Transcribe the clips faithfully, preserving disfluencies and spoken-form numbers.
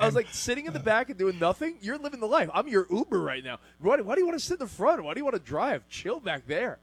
was like, sitting in the back and doing nothing? You're living the life. I'm your Uber right now. Why, why do you want to sit in the front? Why do you want to drive? Chill back there.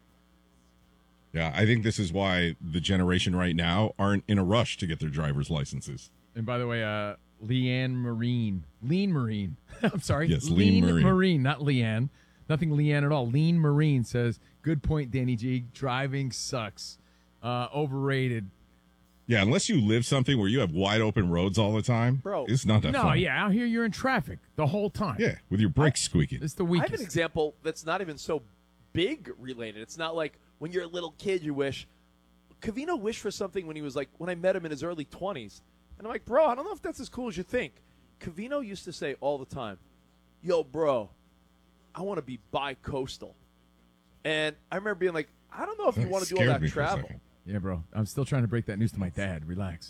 Yeah, I think this is why the generation right now aren't in a rush to get their driver's licenses. And by the way, uh, Leanne Marine. Lean Marine. I'm sorry. Yes, Lean Marine. Marine, not Leanne. Nothing Leanne at all. Lean Marine says, good point, Danny G. Driving sucks. Uh, overrated. Yeah, unless you live something where you have wide open roads all the time, Bro. it's not that No, fun. yeah, out here you're in traffic the whole time. Yeah, with your brakes squeaking. It's the I weakest. have an example that's not even so big related. It's not like when you're a little kid you wish. Covino wished for something when he was like, when I met him in his early twenties. And I'm like, bro, I don't know if that's as cool as you think. Covino used to say all the time, yo, bro, I want to be bi-coastal. And I remember being like, I don't know if you That want to do all scared that me for a travel. second. Yeah, bro. I'm still trying to break that news to my dad. Relax.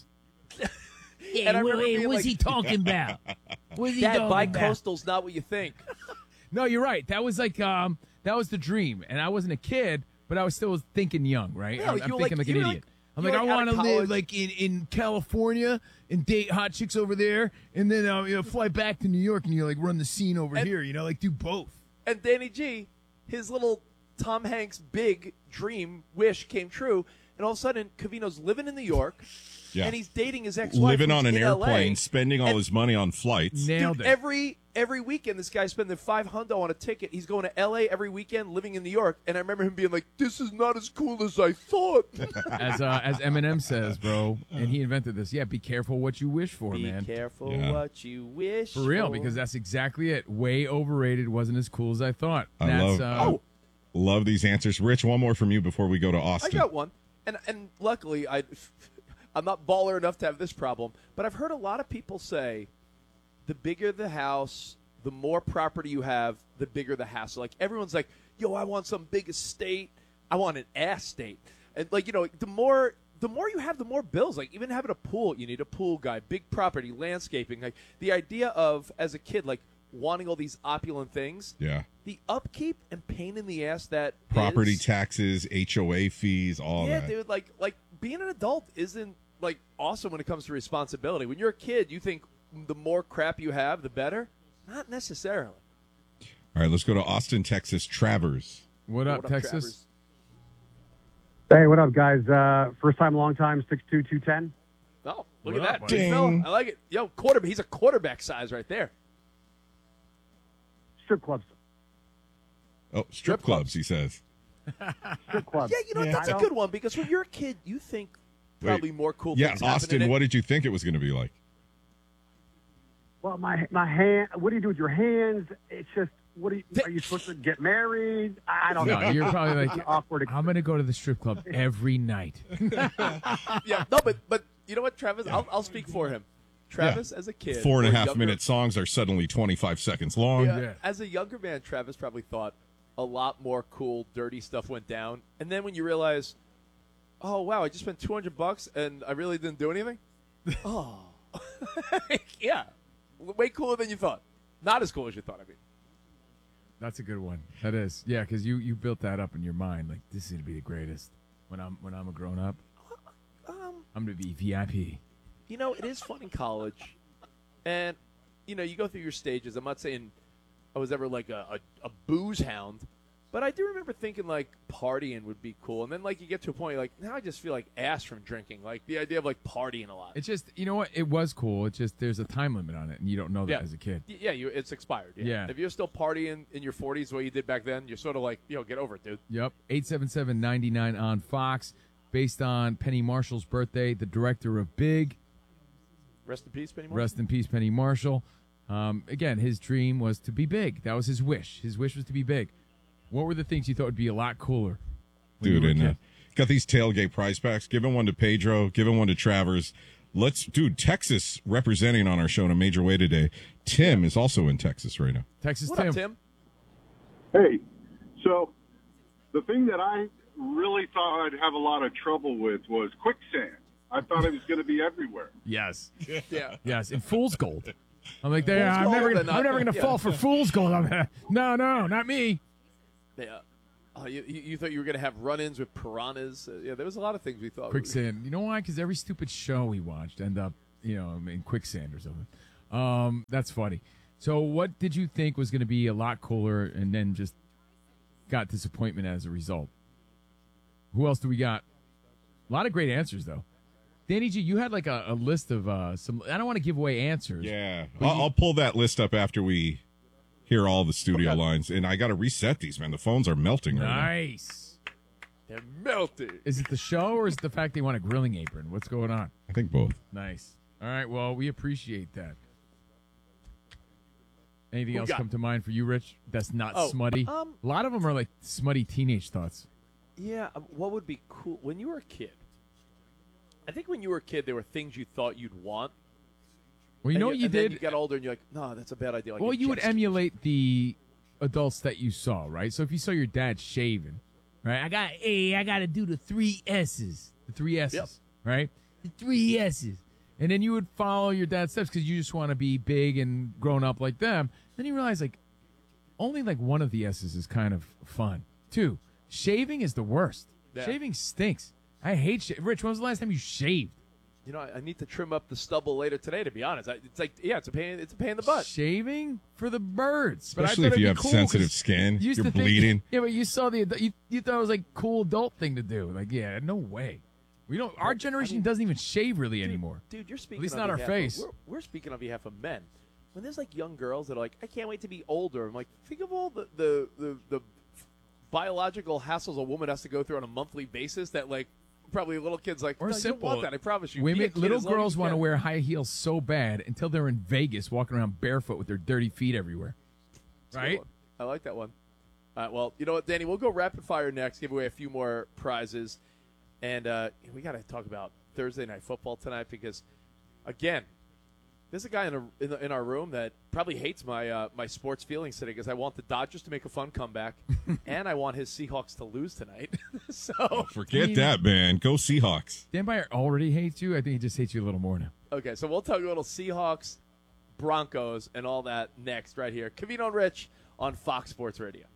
Yeah, And I wait, remember wait, being what's like- he talking about? What's he Dad, talking about? bi-coastal's not what you think. No, you're right. That was like um, that was the dream, and I wasn't a kid, but I was still thinking young, right? Yeah, I'm, you I'm were thinking like- like, you an were idiot. like- I'm you like, were I like out want of to live college. like in, in California and date hot chicks over there, and then uh, you know, fly back to New York and you like run the scene over And- here. You know, like do both. And Danny G, his little Tom Hanks big dream wish came true, and all of a sudden, Covino's living in New York, Yeah. and he's dating his ex-wife Living who's on an in L A. airplane, spending all And- his money on flights. Nailed Dude, it. every every weekend, this guy's spending five hundo on a ticket. He's going to L A every weekend, living in New York. And I remember him being like, "This is not as cool as I thought." as uh, as Eminem says, bro, and he invented this. Yeah, be careful what you wish for, Be man. careful Yeah. what you wish For real, for. because that's exactly it. Way overrated. Wasn't as cool as I thought. I That's, love- uh, oh, Love these answers. Rich, one more from you before we go to I Austin. got one, and and luckily I, I'm not baller enough to have this problem. But I've heard a lot of people say, the bigger the house, the more property you have, the bigger the hassle. Like everyone's like, "Yo, I want some big estate. I want an ass state." And like you know, the more the more you have, the more bills. Like even having a pool, you need a pool guy, big property, landscaping. Like the idea of as a kid, like wanting all these opulent things. Yeah. The upkeep and pain in the ass that Property is- taxes, H O A fees, all yeah, that. dude. Like, like being an adult isn't like awesome when it comes to responsibility. When you're a kid, you think the more crap you have, the better. Not necessarily. All right, let's go to Austin, Texas. Travers. what up, What up, Texas? Travers? Hey, what up, guys? Uh, first time, long time, six two, two ten. Oh, look What at up, that, buddy? big fella. Ding. I like it. Yo, quarterback. He's a quarterback size right there. Strip clubs. Oh, strip, Strip clubs, clubs. he says. Strip clubs. Yeah, you know what? Yeah. That's I a don't- good one because when you're a kid, you think probably more cool Yeah, things happen Austin, in it. what did you think it was going to be like? Well, my my hand. What do you do with your hands? It's just. What are you? Are you supposed to get married? I don't No, know. you're probably It's an like, awkward. I'm gonna go to the strip club every night. Yeah, no, but but you know what, Travis? I'll, I'll speak for him. Travis, as a kid, Four and a or half younger- minute songs are suddenly twenty-five seconds long. Yeah, Yeah. as a younger man, Travis probably thought a lot more cool, dirty stuff went down. And then when you realize, oh wow, I just spent two hundred bucks and I really didn't do anything. Oh, yeah, way cooler than you thought. Not as cool as you thought. I mean, That's a good one. That is, yeah, because you you built that up in your mind. Like this is gonna be the greatest when I'm when I'm a grown up. um, I'm gonna be V I P. you know, it is fun in college, and you know, you go through your stages. I'm not saying I was ever like a, a, a booze hound, but I do remember thinking like partying would be cool. And then like you get to a point, you're like, now I just feel like ass from drinking. Like the idea of like partying a lot. It's just, you know what? It was cool. It's just there's a time limit on it, and you don't know that Yeah. as a kid. Y- Yeah, you, it's expired. Yeah. Yeah. If you're still partying in your forties the way you did back then, you're sort of like, yo, get over it, dude. Yep. eight seven seven, nine nine on Fox, based on Penny Marshall's birthday. The director of Big, Rest in peace, Penny Marshall. rest in peace, Penny Marshall. Um, again, his dream was to be big. That was his wish. His wish was to be big. What were the things you thought would be a lot cooler? when you Dude, were a and uh, kid? got these tailgate prize packs. Giving one to Pedro, giving one to Travers. Let's, dude, Texas representing on our show in a major way today. Tim is also in Texas right now. Texas What Tim. up, Tim? Hey, so the thing that I really thought I'd have a lot of trouble with was quicksand. I thought it was going to be everywhere. Yes. Yeah. Yes, and Fool's Gold. I'm like, there, Fool's I'm Gold never, gonna, and I'm not- never gonna yeah. fall for Fool's Gold. I'm, no, no, not me. Yeah. Uh, you, you you thought you were going to have run-ins with piranhas. Uh, yeah, there was a lot of things we thought. Quicksand. You know why? Because every stupid show we watched end up, you know, in quicksand or something. Um, that's funny. So what did you think was going to be a lot cooler and then just got disappointment as a result? Who else do we got? A lot of great answers, though. Danny G, you had like a, a list of uh, some. I don't want to give away answers. Yeah, But I'll, you- I'll pull that list up after we hear all the studio Okay. lines, and I got to reset these, man. The phones are melting right now. Nice. They're melted. Is it the show or is it the fact they want a grilling apron? What's going on? I think both. Nice. All right. Well, we appreciate that. Anything Who else got- come to mind for you, Rich? That's not Oh, smutty. um, a lot of them are like smutty teenage thoughts. Yeah, um, what would be cool when you were a kid? I think when you were a kid, there were things you thought you'd want. Well, you and know what you and did? Then you got older, and you're like, no, that's a bad idea. Like well, a you would jet ski. emulate the adults that you saw, right? So if you saw your dad shaving, right? I got, hey, I got to do the three S's. The three S's, Yep. right? The three S's. And then you would follow your dad's steps because you just want to be big and grown up like them. Then you realize, like, only like one of the S's is kind of fun. Two, shaving is the worst. Yeah. Shaving stinks. I hate sh- Rich, when was the last time you shaved? You know, I, I need to trim up the stubble later today. To be honest, I, it's like, yeah, it's a pain. It's a pain in the butt. Shaving for the birds. But I Especially thought if it'd you be have cool sensitive 'cause skin, you used you're to think- bleeding. yeah, but you saw the you, you thought it was like cool adult thing to do. Like, yeah, no way. We don't. Our generation doesn't even shave really anymore. Dude, you're speaking. At least on not our behalf face. Of, we're, we're speaking on behalf of men. When there's like young girls that are like, I can't wait to be older. I'm like, think of all the the the, the biological hassles a woman has to go through on a monthly basis. That like probably little kids like, Or no, you don't simple. want that. I promise you. Be a Women, kid little as long as girls you want to can. wear high heels so bad until they're in Vegas walking around barefoot with their dirty feet everywhere. It's a good Right? one. I like that one. All right, well, you know what, Danny? We'll go rapid fire next. Give away a few more prizes, and uh, we got to talk about Thursday Night Football tonight because, again, there's a guy in, a, in, the, in our room that probably hates my uh, my sports feelings today because I want the Dodgers to make a fun comeback, and I want his Seahawks to lose tonight. so Forget I mean- that, man. Go Seahawks. Dan Byer already hates you. I think he just hates you a little more now. okay, so we'll talk a little Seahawks, Broncos, and all that next right here. Covino and Rich on Fox Sports Radio.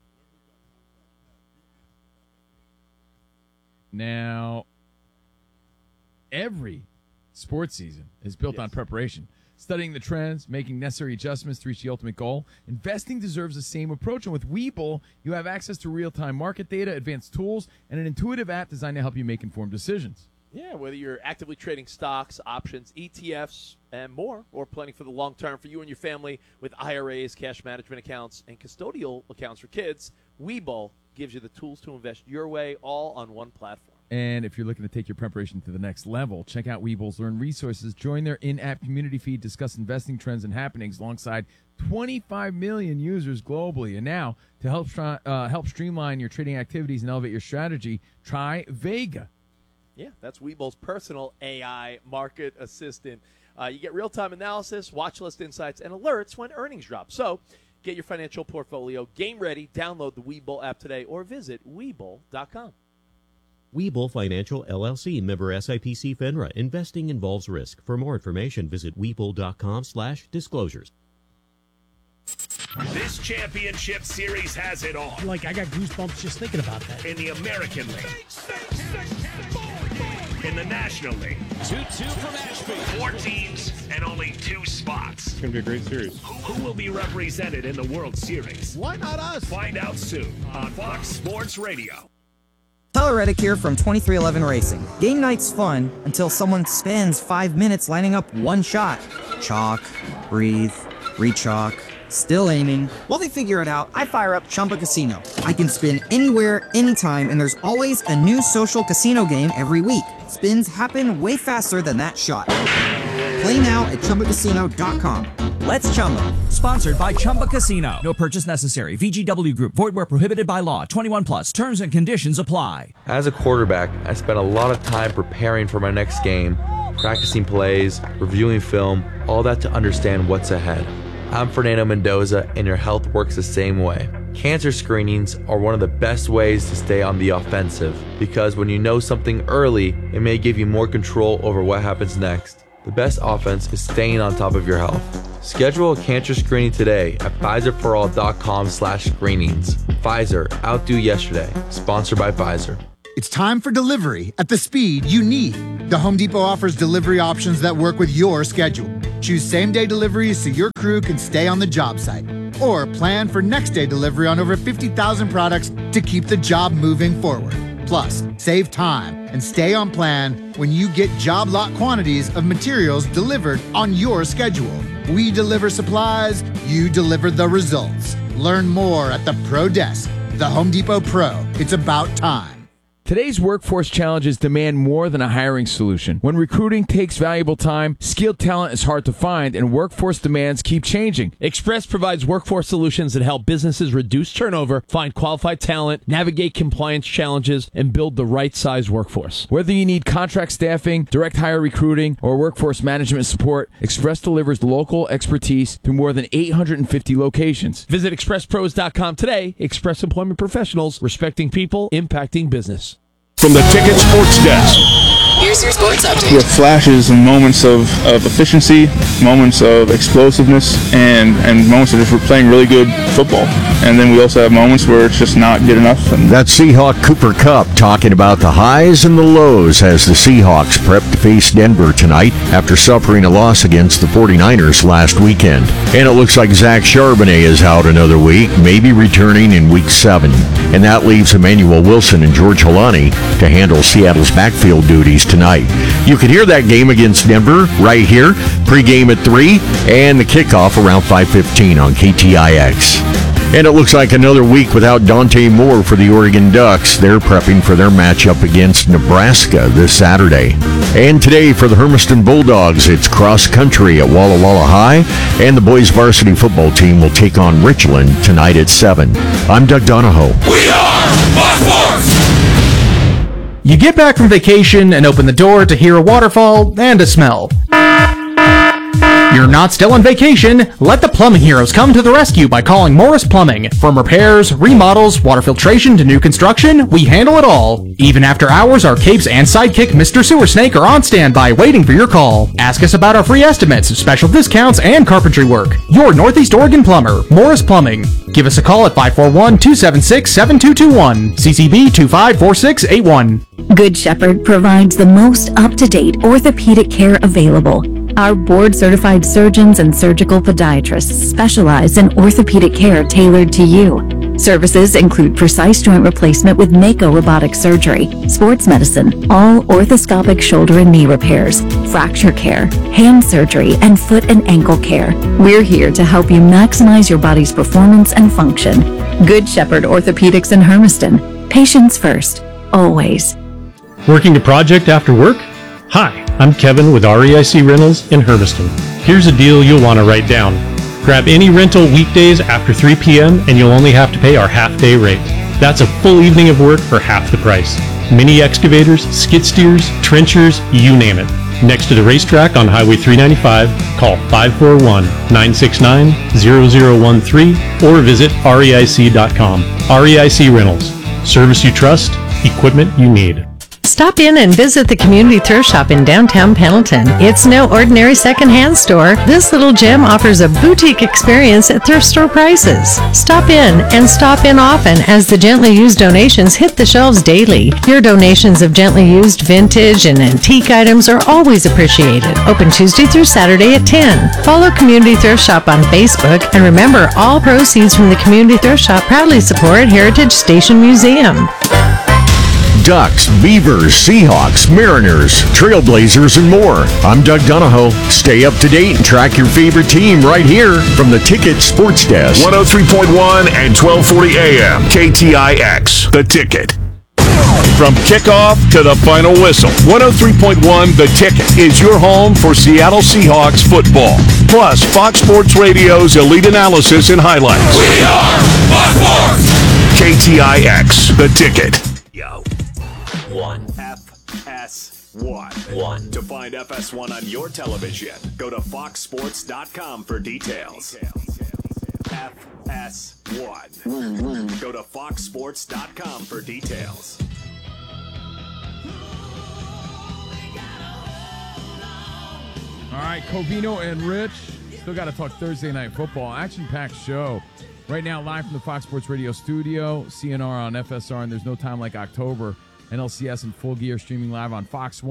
Now, every sports season is built on Yes. preparation. Studying the trends, making necessary adjustments to reach the ultimate goal. Investing deserves the same approach. And with Webull, you have access to real-time market data, advanced tools, and an intuitive app designed to help you make informed decisions. Yeah, whether you're actively trading stocks, options, E T Fs, and more, or planning for the long term for you and your family with I R As, cash management accounts, and custodial accounts for kids, Webull gives you the tools to invest your way, all on one platform. And if you're looking to take your preparation to the next level, check out Webull's Learn Resources. Join their in-app community feed, discuss investing trends and happenings alongside twenty-five million users globally. And now, to help stri- uh, help streamline your trading activities and elevate your strategy, try Vega. Yeah, that's Webull's personal A I market assistant. Uh, you get real-time analysis, watch list insights, and alerts when earnings drop. So get your financial portfolio game ready. Download the Webull app today or visit Webull dot com. Webull Financial, L L C, member S I P C FINRA. Investing involves risk. For more information, visit Webull.com slash disclosures. This championship series has it all Like, I got goosebumps just thinking about that. in the American League, in the National League. two two from Ashby. Four teams and only two spots. It's going to be a great series. Who, who will be represented in the World Series? Why not us? Find out soon on Fox Sports Radio. Tyler Reddick here from twenty-three eleven Racing. Game night's fun until someone spends five minutes lining up one shot. Chalk, breathe, re-chalk, still aiming. While they figure it out, I fire up Chumba Casino. I can spin anywhere, anytime, and there's always a new social casino game every week. Spins happen way faster than that shot. Play now at Chumba Casino dot com. Let's Chumba. Sponsored by Chumba Casino. No purchase necessary. V G W Group. Void where prohibited by law. twenty-one plus. Terms and conditions apply. As a quarterback, I spent a lot of time preparing for my next game, practicing plays, reviewing film, all that to understand what's ahead. I'm Fernando Mendoza, and your health works the same way. Cancer screenings are one of the best ways to stay on the offensive, because when you know something early, it may give you more control over what happens next. The best offense is staying on top of your health. Schedule a cancer screening today at Pfizer for all dot com slash screenings. Pfizer, outdo yesterday. Sponsored by Pfizer. It's time for delivery at the speed you need. The Home Depot offers delivery options that work with your schedule. Choose same-day deliveries so your crew can stay on the job site. Or plan for next-day delivery on over fifty thousand products to keep the job moving forward. Plus, save time and stay on plan when you get job lot quantities of materials delivered on your schedule. We deliver supplies, you deliver the results. Learn more at the Pro Desk. The Home Depot Pro. It's about time. Today's workforce challenges demand more than a hiring solution. When recruiting takes valuable time, skilled talent is hard to find, and workforce demands keep changing. Express provides workforce solutions that help businesses reduce turnover, find qualified talent, navigate compliance challenges, and build the right size workforce. Whether you need contract staffing, direct hire recruiting, or workforce management support, Express delivers local expertise through more than eight hundred fifty locations. Visit express pros dot com today. Express Employment Professionals, respecting people, impacting business. From the Ticket Sports Desk. Here's your sports update. We have flashes and moments of, of efficiency, moments of explosiveness, and, and moments of just we're playing really good football. And then we also have moments where it's just not good enough. And That's Seahawk Cooper Kupp talking about the highs and the lows as the Seahawks prep to face Denver tonight after suffering a loss against the forty-niners last weekend. And it looks like Zach Charbonnet is out another week, maybe returning in week seven. And that leaves Emmanuel Wilson and George Holani to handle Seattle's backfield duties tonight. You can hear that game against Denver right here, pregame at three, and the kickoff around five fifteen on K T I X. And it looks like another week without Dante Moore for the Oregon Ducks. They're prepping for their matchup against Nebraska this Saturday. And today for the Hermiston Bulldogs, it's cross country at Walla Walla High, and the boys varsity football team will take on Richland tonight at seven. I'm Doug Donahoe. We are Fox Sports! You get back from vacation and open the door to hear a waterfall and a smell. You're not still on vacation. Let the plumbing heroes come to the rescue by calling Morris Plumbing. From repairs, remodels, water filtration to new construction, we handle it all. Even after hours, our capes and sidekick Mister Sewer Snake are on standby waiting for your call. Ask us about our free estimates, special discounts, and carpentry work. Your Northeast Oregon plumber, Morris Plumbing. Give us a call at five four one, two seven six, seven two two one, C C B two five four six eight one. Good Shepherd provides the most up-to-date orthopedic care available. Our board-certified surgeons and surgical podiatrists specialize in orthopedic care tailored to you. Services include precise joint replacement with Mako robotic surgery, sports medicine, all orthoscopic shoulder and knee repairs, fracture care, hand surgery, and foot and ankle care. We're here to help you maximize your body's performance and function. Good Shepherd Orthopedics in Hermiston. Patients first, always. Working a project after work? Hi, I'm Kevin with R E I C Rentals in Hermiston. Here's a deal you'll want to write down. Grab any rental weekdays after three p.m. and you'll only have to pay our half-day rate. That's a full evening of work for half the price. Mini excavators, skid steers, trenchers, you name it. Next to the racetrack on Highway three ninety-five, call five four one, nine six nine, zero zero one three or visit R E I C dot com. R E I C Rentals. Service you trust, equipment you need. Stop in and visit the Community Thrift Shop in downtown Pendleton. It's no ordinary secondhand store. This little gem offers a boutique experience at thrift store prices. Stop in and stop in often as the gently used donations hit the shelves daily. Your donations of gently used vintage and antique items are always appreciated. Open Tuesday through Saturday at ten. Follow Community Thrift Shop on Facebook, and remember, all proceeds from the Community Thrift Shop proudly support Heritage Station Museum. Ducks, Beavers, Seahawks, Mariners, Trailblazers, and more. I'm Doug Donahoe. Stay up to date and track your favorite team right here from the Ticket Sports Desk. one oh three point one and twelve forty A M. K T I X. The Ticket. From kickoff to the final whistle, one oh three point one The Ticket is your home for Seattle Seahawks football. Plus, Fox Sports Radio's elite analysis and highlights. We are Fox Sports! K T I X. The Ticket. Yo. One. F S one. One. To find F S one on your television, go to fox sports dot com for details. F S one. Go to fox sports dot com for details. All right, Covino and Rich. Still got to talk Thursday Night Football. Action-packed show. Right now, live from the Fox Sports Radio studio, C N R on F S R, and there's no time like October. N L C S in full gear, streaming live on Fox one.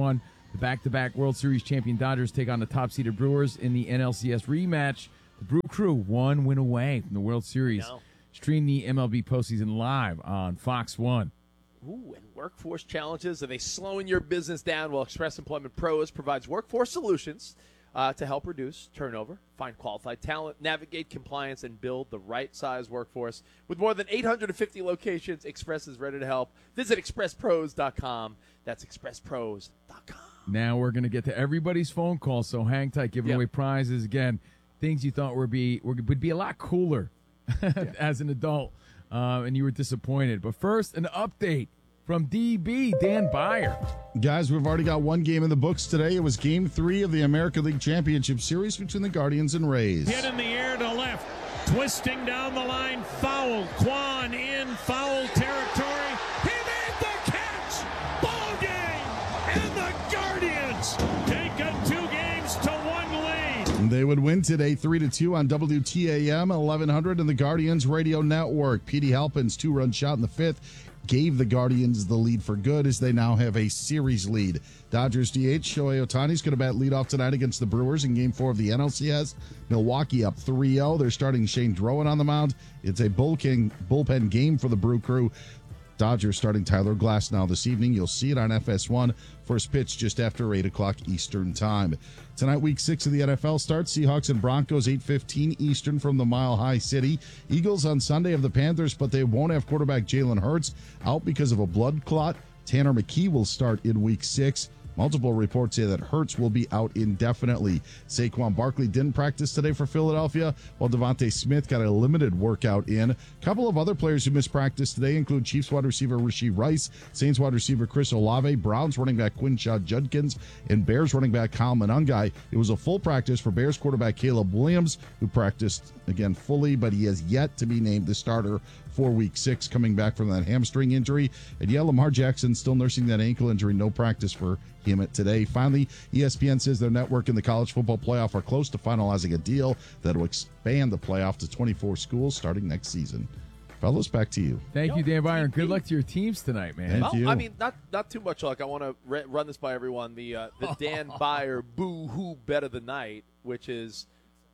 The back-to-back World Series champion Dodgers take on the top-seeded Brewers in the N L C S rematch. The Brew Crew one win away from the World Series. No. Stream the M L B postseason live on Fox one. Ooh, and workforce challenges. Are they slowing your business down? Well, Express Employment Pros provides workforce solutions uh, to help reduce turnover, find qualified talent, navigate compliance, and build the right size workforce. With more than eight hundred fifty locations, Express is ready to help. Visit express pros dot com. That's express pros dot com. Now we're going to get to everybody's phone calls, so hang tight, giving Yep. away prizes. Again, things you thought would be, would be a lot cooler as an adult, uh, and you were disappointed. But first, an update from D B, Dan Byer. Guys, we've already got one game in the books today. It was game three of the American League Championship Series between the Guardians and Rays. Hit in the air to left. Twisting down the line. Foul. Kwan in foul territory. He made the catch. Ball game. And the Guardians take a two games to one lead. They would win today three to two on W T A M eleven hundred and the Guardians Radio Network. Petey Halpin's two-run shot in the fifth gave the Guardians the lead for good as they now have a series lead. Dodgers D H Shohei Ohtani's going to bat leadoff tonight against the Brewers in Game four of the N L C S. Milwaukee up three oh. They're starting Shane Drowan on the mound. It's a bullpen, bullpen game for the Brew Crew. Dodgers starting Tyler Glass now this evening. You'll see it on F S one. First pitch just after eight o'clock Eastern time. Tonight, week six of the N F L starts. Seahawks and Broncos, eight fifteen Eastern from the Mile High City. Eagles on Sunday have the Panthers, but they won't have quarterback Jalen Hurts out because of a blood clot. Tanner McKee will start in week six. Multiple reports say that Hurts will be out indefinitely. Saquon Barkley didn't practice today for Philadelphia, while Devontae Smith got a limited workout in. A couple of other players who missed practice today include Chiefs wide receiver Rashee Rice, Saints wide receiver Chris Olave, Browns running back Quinshad Judkins, and Bears running back Kyle Monangai. It was a full practice for Bears quarterback Caleb Williams, who practiced again fully, but he has yet to be named the starter for week six, coming back from that hamstring injury. And yeah, Lamar Jackson still nursing that ankle injury. No practice for him at today. Finally, E S P N says their network and the college football playoff are close to finalizing a deal that will expand the playoff to twenty-four schools starting next season. Fellas, back to you. Thank you, Dan Byer. Good luck to your teams tonight, man. Thank Well, you. I mean, not not too much luck. I want to re- run this by everyone. The uh, the Dan Byer boo-hoo bet of the night, which is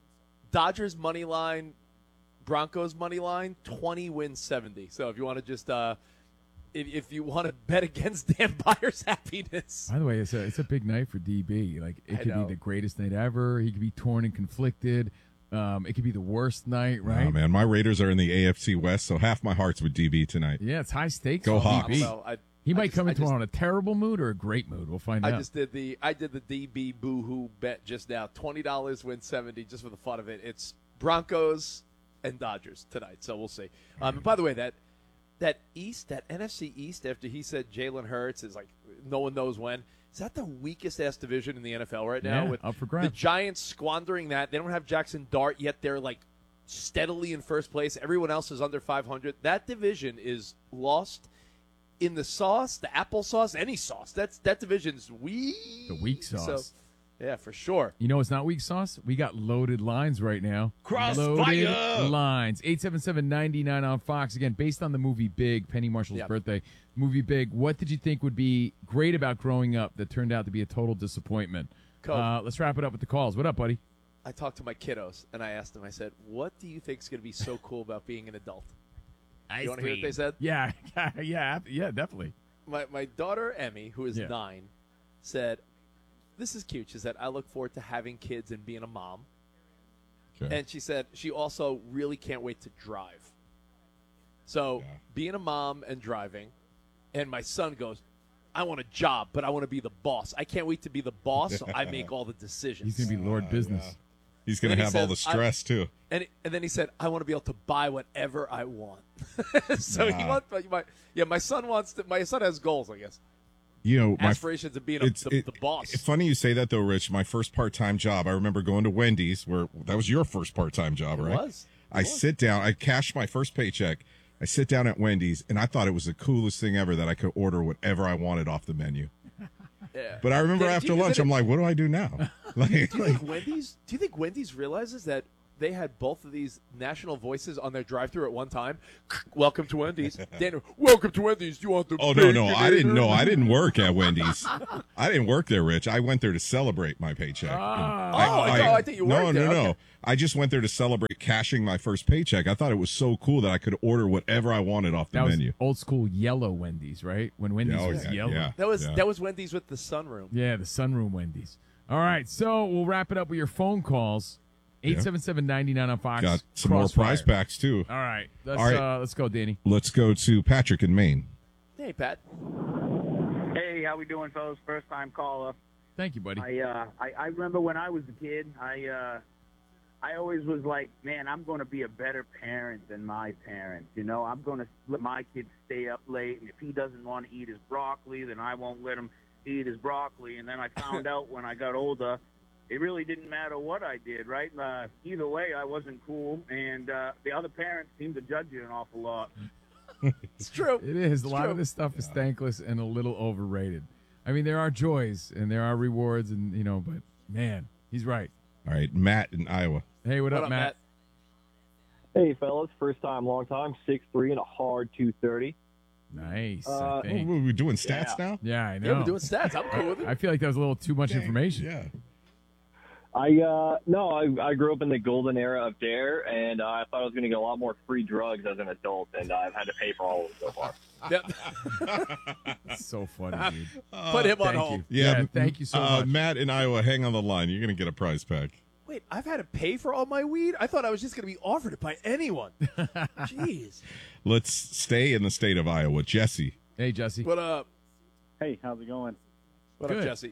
Dodgers money line, Broncos money line, twenty wins seventy. So if you want to just uh, if, if you want to bet against Dan Byer's happiness, By the way, it's a it's a big night for D B. Like it I could know. be the greatest night ever. He could be torn and conflicted. Um, it could be the worst night, right? Oh, man, my Raiders are in the A F C West, so half my heart's with D B tonight. Yeah, it's high stakes. Go for Hawks. D B. Well, I- he I might just- come I into just- on a terrible mood or a great mood. We'll find I out. just did the I did the D B boo-hoo bet just now. Twenty dollars win seventy, just for the fun of it. It's Broncos and Dodgers tonight, so we'll see. Um, and by the way, that that East, that N F C East, after he said Jalen Hurts is like no one knows when. Is that the weakest ass division in the N F L right now? Yeah, with up for the grabs. Giants squandering that, they don't have Jackson Dart yet. They're like steadily in first place. Everyone else is under five hundred. That division is lost in the sauce, the applesauce, any sauce. That's that division's weak. The weak sauce. So, yeah, for sure. You know it's not weak sauce? We got loaded lines right now. Crossfire! Loaded lines. eight seven seven, nine nine on Fox. Again, based on the movie Big, Penny Marshall's Yep. birthday. Movie Big, what did you think would be great about growing up that turned out to be a total disappointment? Cool. Uh, let's wrap it up with the calls. What up, buddy? I talked to my kiddos, and I asked them, I said, what do you think is going to be so cool about being an adult? You want to hear what they said? Yeah, yeah, yeah, yeah, definitely. My, my daughter, Emmy, who is Yeah. nine, said, this is cute. She said, I look forward to having kids and being a mom. Okay. And she said she also really can't wait to drive. So being a mom and driving, and my son goes, I want a job, but I want to be the boss. I can't wait to be the boss, so I make all the decisions. He's going to be Lord Business. He's going And to he have all says, the stress, I- too. And and then he said, I want to be able to buy whatever I want. so he Wow. wants, my, yeah, my son wants to, my son has goals, I guess. You know, my Aspirations of being a, it's- the, it- the boss. It's funny you say that, though, Rich. My first part-time job, I remember going to Wendy's, where that was your first part-time job, It right? was. It I was. sit down, I cashed my first paycheck. I sit down at Wendy's, and I thought it was the coolest thing ever that I could order whatever I wanted off the menu. Yeah. But I remember Yeah, do after you- lunch, isn't I'm it- like, what do I do now? Like, do you think Wendy's? Do you think Wendy's realizes that they had both of these national voices on their drive-thru at one time. Welcome to Wendy's. Daniel, welcome to Wendy's. Do you want the Oh no, no, I didn't know. Baconator? I didn't work at Wendy's. I didn't work there, Rich. I went there to celebrate my paycheck. Ah. Oh, I thought- I thought you no, worked no, there. no. Okay. I just went there to celebrate cashing my first paycheck. I thought it was so cool that I could order whatever I wanted off the That was menu. old school yellow Wendy's, right? When Wendy's Oh, was yeah, yellow. yeah. That was Yeah. that was Wendy's with the sunroom. Yeah, the sunroom Wendy's. All right, so we'll wrap it up with your phone calls. eight seven seven, nine nine on Fox. Got some Crossfire. more prize packs too. All right, let's, All right. Uh, let's go, Danny. Let's go to Patrick in Maine. Hey, Pat. Hey, how we doing, fellas? First time caller. Thank you, buddy. I uh, I, I remember when I was a kid, I uh, I always was like, man, I'm going to be a better parent than my parents. You know, I'm going to let my kid stay up late, and if he doesn't want to eat his broccoli, then I won't let him eat his broccoli. And then I found out when I got older, it really didn't matter what I did, right? Uh, either way, I wasn't cool, and uh, the other parents seemed to judge you an awful lot. It's true. It is. It's a lot true. of this stuff is thankless and a little overrated. I mean, there are joys and there are rewards, and you know, but man, he's right. All right, Matt in Iowa. Hey, what, up, Matt? Hey, fellas. First time, long time. six three and a hard two thirty. Nice. Uh, I think. We're doing stats Yeah. now? Yeah, I Yeah, know. we're doing stats. I'm cool with it. I feel like that was a little too much information. Yeah. I uh no, I I grew up in the golden era of Dare, and uh, I thought I was going to get a lot more free drugs as an adult, and I've had to pay for all of them so far. Yep. So funny, dude. Put him on Thank hold. you. Yeah, Yeah, thank you so uh, much. Matt in Iowa, hang on the line. You're going to get a prize pack. Wait, I've had to pay for all my weed? I thought I was just going to be offered it by anyone. Jeez. Let's stay in the state of Iowa. Jesse. Hey, Jesse. What up? Hey, how's it going? What Good. up, Jesse?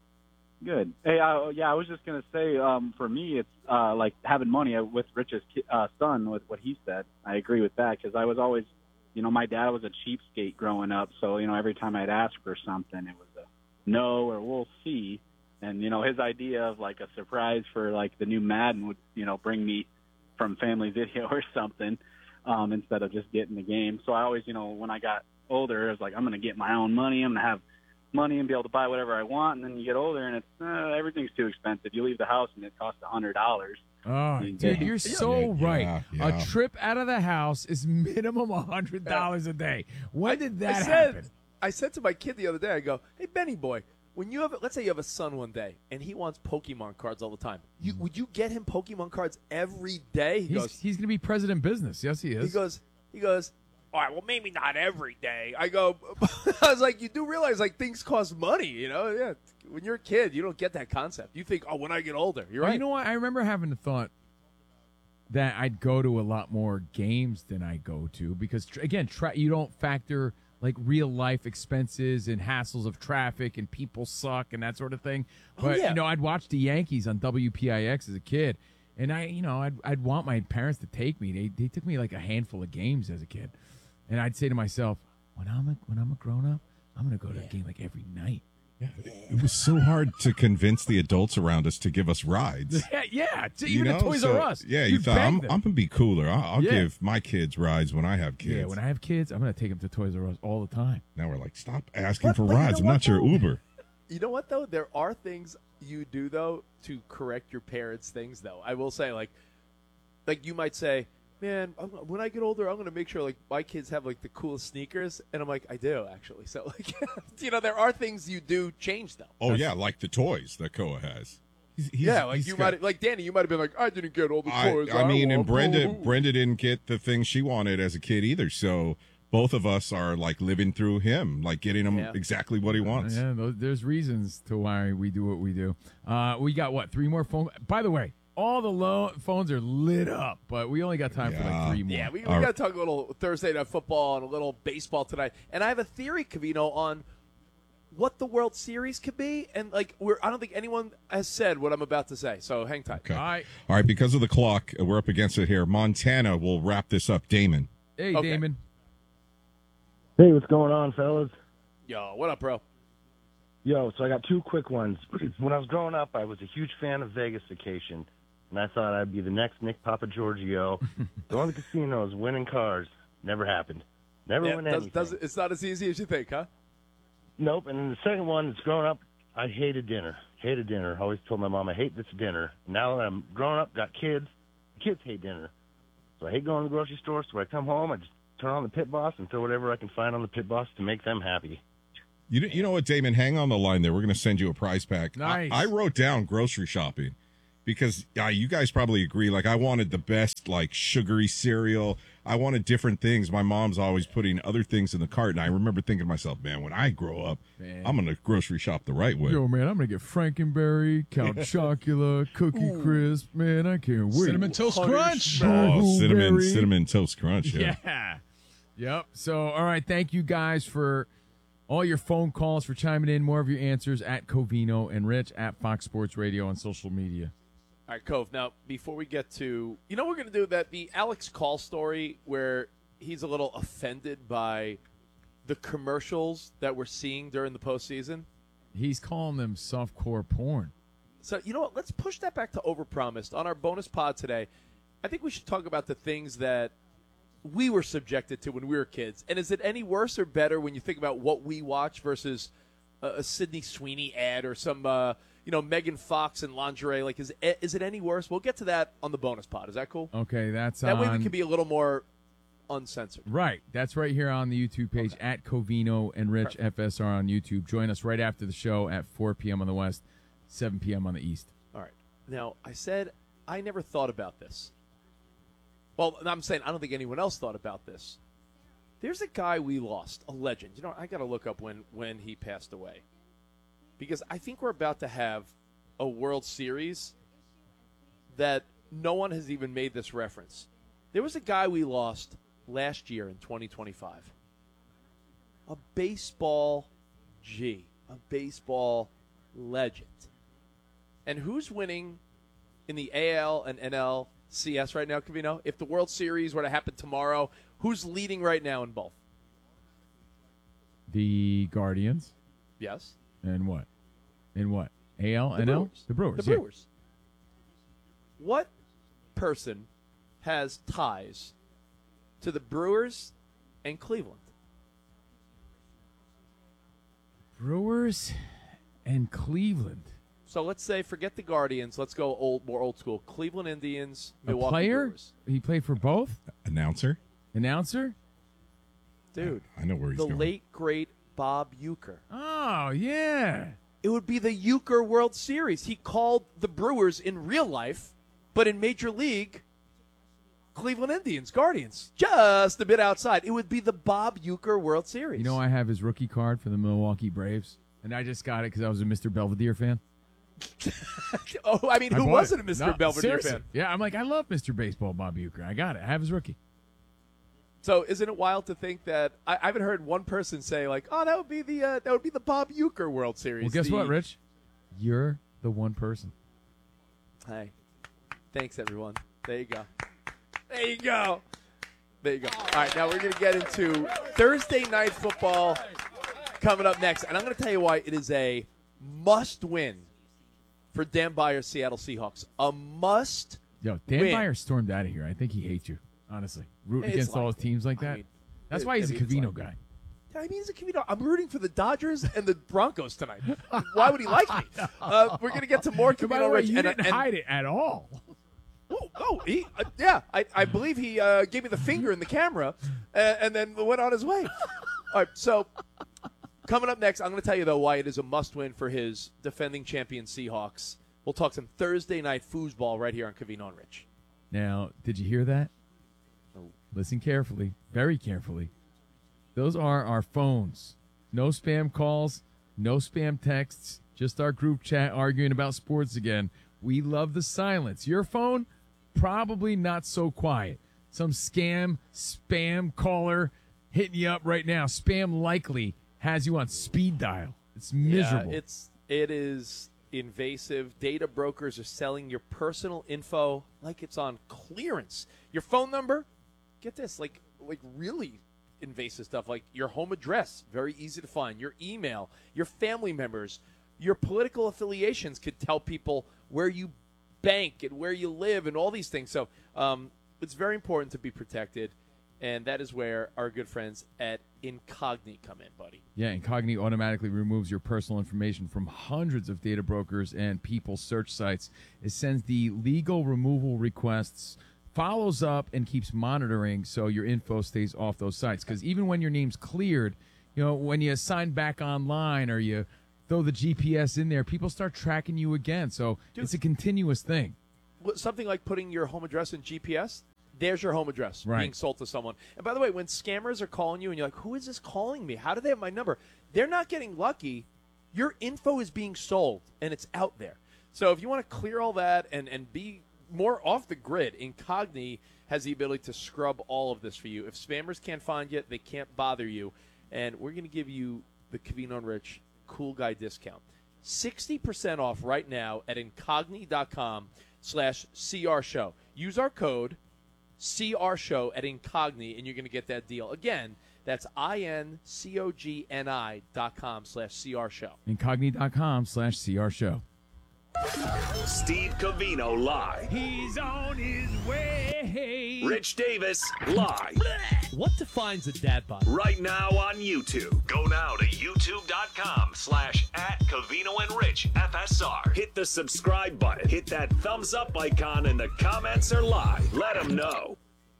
Good. Hey, uh, yeah, I was just gonna say, um, for me, it's uh, like having money uh, with Rich's ki- uh, son. With what he said, I agree with that because I was always, you know, my dad was a cheapskate growing up, so you know, every time I'd ask for something, it was a no or we'll see. And you know, his idea of like a surprise for like the new Madden would, you know, bring me from Family Video or something um, instead of just getting the game. So I always, you know, when I got older, I was like, I'm gonna get my own money. I'm gonna have money and be able to buy whatever I want. And then you get older and it's uh, everything's too expensive. You leave the house and it costs a hundred dollars. Oh, dude, you're so Yeah, right. yeah, yeah. A trip out of the house is minimum a hundred dollars a day. When did that I said, happen? I said to my kid the other day, I go, hey, Benny boy, when you have, let's say you have a son one day, and he wants Pokemon cards all the time, you, would you get him Pokemon cards every day? He He's, goes, he's going to be president business. Yes, he is. he goes, he goes, all right, well, maybe not every day. I go, I was like, you do realize, like, things cost money, you know? Yeah. When you're a kid, you don't get that concept. You think, oh, when I get older. You're Oh, right. You know what? I remember having the thought that I'd go to a lot more games than I go to because, tr- again, tra- you don't factor like real life expenses and hassles of traffic and people suck and that sort of thing. Oh, But yeah. you know, I'd watch the Yankees on W P I X as a kid, and I, you know, I'd I'd want my parents to take me. They they took me like a handful of games as a kid, and I'd say to myself, when I'm a, when I'm a grown up, I'm gonna go to a game like every night. It was so hard to convince the adults around us to give us rides. Yeah, yeah. t- You Even know, at Toys so- R Us. Yeah, you You'd thought beg I'm, them. I'm gonna be cooler. I'll, I'll Yeah. give my kids rides when I have kids. Yeah, when I have kids, I'm going to take them to Toys R Us all the time. Now we're like, stop asking But- for but you rides. know I'm what, not your though? Uber. You know what, though? There are things you do, though, to correct your parents' things, though. I will say, like, like you might say, man, I'm, when I get older, I'm going to make sure, like, my kids have, like, the coolest sneakers. And I'm like, I do, actually. So, like, you know, there are things you do change, though. Oh yeah, like the toys that Koa has. He's, he's, yeah, like he's you got- might, like Danny, you might have been like, I didn't get all the I, toys. I mean, and want. Brenda, Boo-hoo. Brenda didn't get the things she wanted as a kid either. So both of us are like living through him, like getting him Yeah. exactly what he wants. Yeah, those, there's reasons to why we do what we do. Uh, we got what three more phone. By the way, all the lo- phones are lit up, but we only got time for like three more. Yeah, we, we got to talk a little Thursday Night Football and a little baseball tonight. And I have a theory, Cavino, on what the World Series could be. And, like, we're I don't think anyone has said what I'm about to say. So hang tight. Okay. All right, because of the clock, uh, we're up against it here. Montana will wrap this up. Damon. Hey, Okay. Damon. Hey, what's going on, fellas? Yo, what up, bro? Yo, so I got two quick ones. When I was growing up, I was a huge fan of Vegas Vacation, and I thought I'd be the next Nick Papagiorgio. Going to casinos, winning cars, never happened. Never Yeah, win does, anything. does, it's not as easy as you think, huh? Nope. And then the second one is growing up, I hated dinner. Hated dinner. Always told my mom I hate this dinner. Now that I'm grown up, got kids, I kids hate dinner. So I hate going to the grocery store, so when I come home, I just turn on the Pit Boss and throw whatever I can find on the Pit Boss to make them happy. You know, you know what, Damon? Hang on the line there. We're going to send you a prize pack. Nice. I, I wrote down grocery shopping because uh, you guys probably agree. Like, I wanted the best, like, sugary cereal. I wanted different things. My mom's always putting other things in the cart, and I remember thinking to myself, man, when I grow up, Man. I'm going to grocery shop the right way. Yo, man, I'm going to get Frankenberry, Count Chocula, Cookie Crisp. Man, I can't wait. Cinnamon Toast Crunch. Oh, cinnamon, Blueberry. cinnamon toast crunch. Yeah. Yeah. Yep. So, all right. Thank you guys for all your phone calls, for chiming in. More of your answers at Covino and Rich at Fox Sports Radio on social media. All right, Cove. Now, before we get to, you know, we're going to do that the Alex Call story where he's a little offended by the commercials that we're seeing during the postseason. He's calling them softcore porn. So, you know what? Let's push that back to Overpromised. On our bonus pod today, I think we should talk about the things that we were subjected to when we were kids. And is it any worse or better when you think about what we watch versus a, a Sydney Sweeney ad or some, uh, you know, Megan Fox and lingerie? Like, is is it any worse? We'll get to that on the bonus pod. Is that cool? Okay, that's that on. way we can be a little more uncensored. Right. That's right here on the YouTube page Okay. at Covino and Rich F S R on YouTube. Join us right after the show at four p.m. on the West, seven p.m. on the East. All right. Now, I said I never thought about this. Well, I'm saying I don't think anyone else thought about this. There's a guy we lost, a legend. You know, I got to look up when, when he passed away. Because I think we're about to have a World Series that no one has even made this reference. There was a guy we lost last year in twenty twenty-five. A baseball G. A baseball legend. And who's winning in the A L and N L C S right now, Covino? If the World Series were to happen tomorrow, who's leading right now in both? The Guardians. Yes. And what? In what? A L, The N L? Brewers. The Brewers. The yeah. Brewers. What person has ties to the Brewers and Cleveland? Brewers and Cleveland. So let's say, forget the Guardians. Let's go old, more old school. Cleveland Indians, A Milwaukee player? Brewers. He played for both? Announcer? Announcer? Dude, I know where he's the going. late, great Bob Uecker. Oh, yeah. It would be the Uecker World Series. He called the Brewers in real life, but in Major League, Cleveland Indians, Guardians, just a bit outside. It would be the Bob Uecker World Series. You know, I have his rookie card for the Milwaukee Braves, and I just got it because I was a Mister Belvedere fan. oh, I mean, I who bought wasn't it. a Mister No, Belvedere seriously. fan? Yeah, I'm like, I love Mister Baseball, Bob Uecker. I got it. I have his rookie. So, isn't it wild to think that I, I haven't heard one person say like, "Oh, that would be the uh, that would be the Bob Uecker World Series." Well, guess The- what, Rich? You're the one person. Hey, thanks everyone. There you go. There you go. There you go. All right, now we're going to get into Thursday night football coming up next, and I'm going to tell you why it is a must-win for Dan Byer's Seattle Seahawks. A must. Yo, Dan win. Byer stormed out of here. I think he hates you, honestly. Rooting It's against all like- his teams like I that. mean, That's it- why he's I a mean, it's Covino like- guy. I mean, he's a Covino. I'm rooting for the Dodgers and the Broncos tonight. Why would he like me? Uh, we're going to get to more By the Covino way, Rich. you and, didn't and, hide it at all. Oh, oh he, uh, yeah. I, I believe he uh, gave me the finger in the camera uh, and then went on his way. All right, so coming up next, I'm going to tell you, though, why it is a must-win for his defending champion Seahawks. We'll talk some Thursday night foosball right here on Covino and Rich. Now, did you hear that? Listen carefully, very carefully. Those are our phones. No spam calls, no spam texts, just our group chat arguing about sports again. We love the silence. Your phone, probably not so quiet. Some scam, spam caller hitting you up right now. Spam likely has you on speed dial. It's miserable. Yeah, it's it is invasive. Data brokers are selling your personal info like it's on clearance. Your phone number, get this, like like really invasive stuff, like your home address, very easy to find. Your email, your family members, your political affiliations could tell people where you bank and where you live and all these things. So um, it's very important to be protected, and that is where our good friends at Incogni come in, buddy. Yeah, Incogni automatically removes your personal information from hundreds of data brokers and people search sites. It sends the legal removal requests follows up and keeps monitoring so your info stays off those sites. Because even when your name's cleared, you know, when you sign back online or you throw the G P S in there, people start tracking you again. So Dude, it's a continuous thing. Something like putting your home address in G P S, there's your home address right. being sold to someone. And by the way, when scammers are calling you and you're like, who is this calling me? How do they have my number? They're not getting lucky. Your info is being sold, and it's out there. So if you want to clear all that and, and be more off the grid, Incogni has the ability to scrub all of this for you. If spammers can't find you, they can't bother you. And we're going to give you the Covino and Rich Cool Guy discount. sixty percent off right now at Incogni.com slash CR Show. Use our code C R Show at Incogni, and you're going to get that deal. Again, that's I-N-C-O-G-N-I dot com slash C-R Show. Incogni.com slash C-R Show. Steve Covino live. He's on his way. Rich Davis live. What defines a dad bod? Right now on YouTube. Go now to youtube.com slash at Covino and Rich F S R. Hit the subscribe button. Hit that thumbs up icon, and the comments are live. Let them know.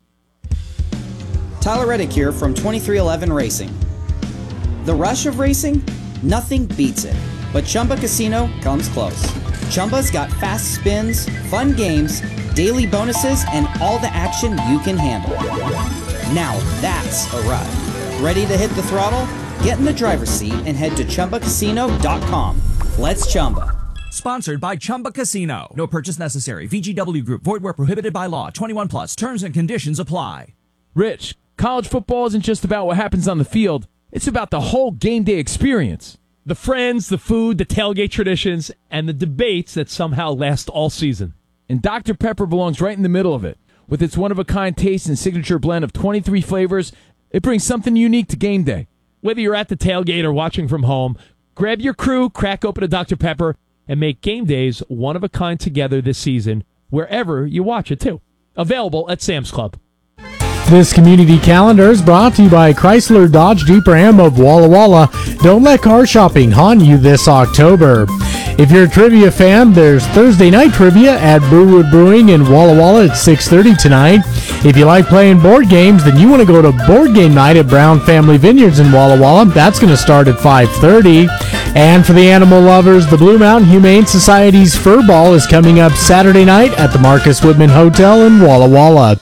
Tyler Reddick here from twenty-three eleven Racing. The rush of racing? Nothing beats it. But Chumba Casino comes close. Chumba's got fast spins, fun games, daily bonuses, and all the action you can handle. Now that's a ride. Ready to hit the throttle? Get in the driver's seat and head to Chumba Casino dot com. Let's Chumba. Sponsored by Chumba Casino. No purchase necessary. V G W Group. Void where prohibited by law. twenty-one plus. Terms and conditions apply. Rich, college football isn't just about what happens on the field. It's about the whole game day experience. The friends, the food, the tailgate traditions, and the debates that somehow last all season. And Doctor Pepper belongs right in the middle of it. With its one-of-a-kind taste and signature blend of twenty-three flavors, it brings something unique to game day. Whether you're at the tailgate or watching from home, grab your crew, crack open a Doctor Pepper, and make game days one-of-a-kind together this season, wherever you watch it, too. Available at Sam's Club. This community calendar is brought to you by Chrysler Dodge Jeep Ram of Walla Walla. Don't let car shopping haunt you this October. If you're a trivia fan, there's Thursday night trivia at Brewwood Brewing in Walla Walla at six thirty tonight. If you like playing board games, then you want to go to Board Game Night at Brown Family Vineyards in Walla Walla. That's going to start at five thirty. And for the animal lovers, the Blue Mountain Humane Society's Fur Ball is coming up Saturday night at the Marcus Whitman Hotel in Walla Walla.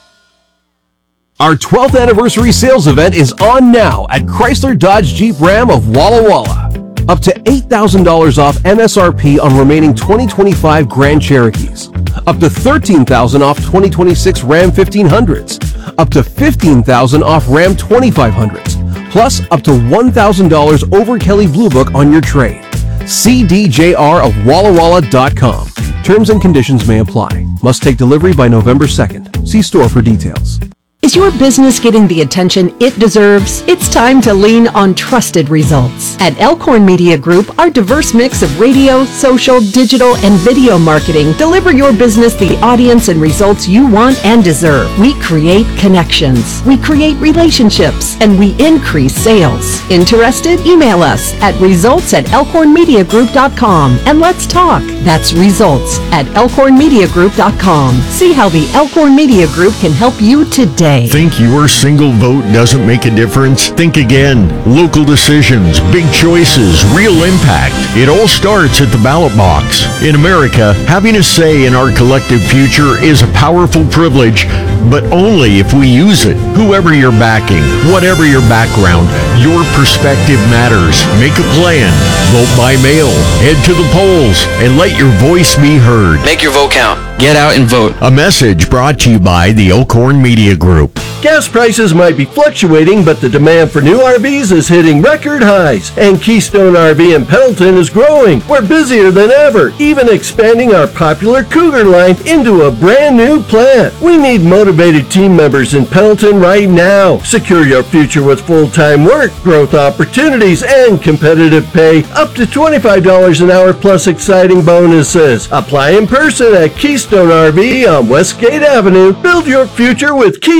Our twelfth anniversary sales event is on now at Chrysler Dodge Jeep Ram of Walla Walla. Up to eight thousand dollars off M S R P on remaining twenty twenty-five Grand Cherokees. Up to thirteen thousand dollars off twenty twenty-six Ram fifteen hundreds. Up to fifteen thousand dollars off Ram twenty-five hundreds. Plus up to one thousand dollars over Kelly Blue Book on your trade. C D J R of Walla Walla dot com. Terms and conditions may apply. Must take delivery by November second. See store for details. Is your business getting the attention it deserves? It's time to lean on trusted results. At Elkhorn Media Group, our diverse mix of radio, social, digital, and video marketing deliver your business the audience and results you want and deserve. We create connections, we create relationships, and we increase sales. Interested? Email us at results at elkhorn media group dot com and let's talk. That's results at elkhorn media group dot com. See how the Elkhorn Media Group can help you today. Think your single vote doesn't make a difference? Think again. Local decisions, big choices, real impact. It all starts at the ballot box. In America, having a say in our collective future is a powerful privilege, but only if we use it. Whoever you're backing, whatever your background, your perspective matters. Make a plan. Vote by mail. Head to the polls and let your voice be heard. Make your vote count. Get out and vote. A message brought to you by the Elkhorn Media Group. Gas prices might be fluctuating, but the demand for new R Vs is hitting record highs. And Keystone R V in Pendleton is growing. We're busier than ever, even expanding our popular Cougar line into a brand new plant. We need motivated team members in Pendleton right now. Secure your future with full-time work, growth opportunities, and competitive pay. Up to twenty-five dollars an hour plus exciting bonuses. Apply in person at Keystone R V on Westgate Avenue. Build your future with Keystone.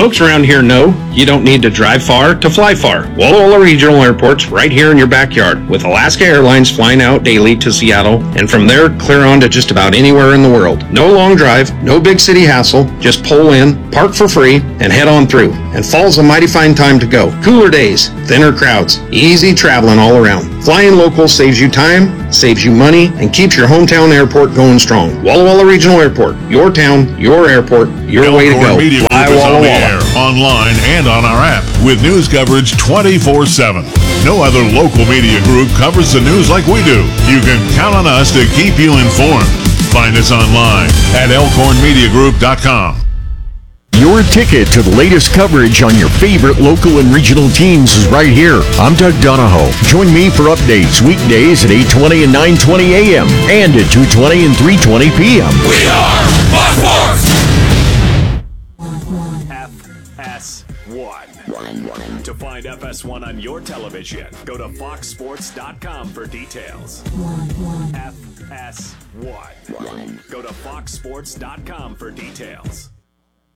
Folks around here know you don't need to drive far to fly far. Walla Walla Regional Airport's right here in your backyard, with Alaska Airlines flying out daily to Seattle, and from there clear on to just about anywhere in the world. No long drive, no big city hassle, just pull in, park for free, and head on through. And fall's a mighty fine time to go. Cooler days, thinner crowds, easy traveling all around. Flying local saves you time, saves you money, and keeps your hometown airport going strong. Walla Walla Regional Airport, your town, your airport, your way to go. Media Fly Group is Walla on the Walla. air, online, and on our app with news coverage twenty-four seven. No other local media group covers the news like we do. You can count on us to keep you informed. Find us online at elkhorn media group dot com. Your ticket to the latest coverage on your favorite local and regional teams is right here. I'm Doug Donahoe. Join me for updates weekdays at eight twenty and nine twenty a.m. and at two twenty and three twenty p.m. We are Fox Sports! F S one. To find F S one on your television, go to fox sports dot com for details. F S one. Go to fox sports dot com for details.